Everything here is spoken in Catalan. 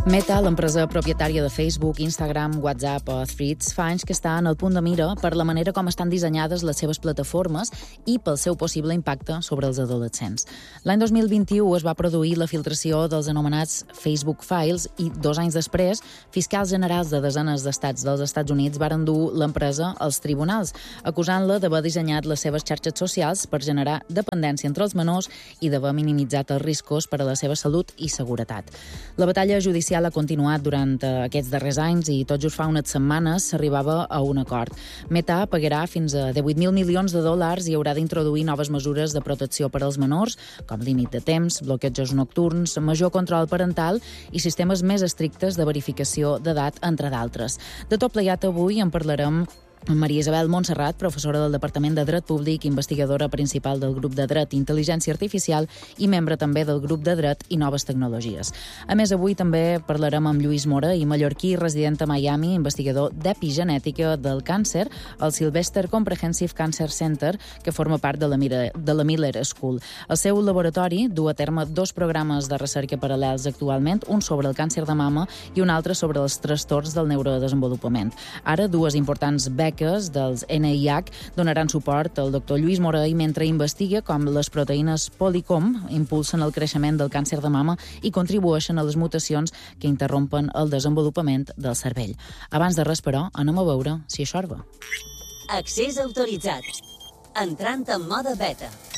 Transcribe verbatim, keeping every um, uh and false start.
Meta, l'empresa propietària de Facebook, Instagram, WhatsApp o Threads, fa anys que està en el punt de mira per la manera com estan dissenyades les seves plataformes i pel seu possible impacte sobre els adolescents. L'any dos mil vint-i-u es va produir la filtració dels anomenats Facebook Files i, dos anys després, fiscals generals de desenes d'estats dels Estats Units varen dur l'empresa als tribunals, acusant-la d'haver dissenyat les seves xarxes socials per generar dependència entre els menors i d'haver minimitzat els riscos per a la seva salut i seguretat. La batalla judicial ha continuat durant aquests darrers anys i tot just fa unes setmanes s'arribava a un acord. Meta pagarà fins a divuit mil milions de dòlars i haurà d'introduir noves mesures de protecció per als menors, com límit de temps, bloquejos nocturns, major control parental i sistemes més estrictes de verificació d'edat, entre d'altres. De tot plegat, avui en parlarem amb Maria Isabel Montserrat, professora del Departament de Dret Públic, investigadora principal del grup de Dret i Intel·ligència Artificial i membre també del grup de Dret i Noves Tecnologies. A més, avui també parlarem amb Lluís Mora i mallorquí, resident a Miami, investigador d'epigenètica del càncer al Sylvester Comprehensive Cancer Center, que forma part de la, Mira, de la Miller School. El seu laboratori du a terme dos programes de recerca paral·lels actualment, un sobre el càncer de mama i un altre sobre els trastorns del neurodesenvolupament. Ara, dues importants beques dels N I H donaran suport al doctor Lluís Morell mentre investiga com les proteïnes Polycom impulsen el creixement del càncer de mama i contribueixen a les mutacions que interrompen el desenvolupament del cervell. Abans de res, però, anem a veure si això va. Accés autoritzat. Entrant en mode beta.